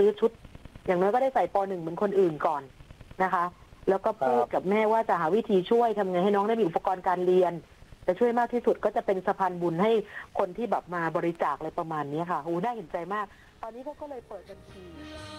ซื้อชุดอย่างน้อยก็ได้ใส่ป .1 เหมือนคนอื่นก่อนนะคะแล้วก็พูดกับแม่ว่าจะหาวิธีช่วยทำไงให้น้องได้มีอุปกรณ์การเรียนจะช่วยมากที่สุดก็จะเป็นสะพานบุญให้คนที่แบบมาบริจาคอะไรประมาณนี้ค่ะน่าเห็นใจมากตอนนี้เขาก็เลยเปิดบัญชี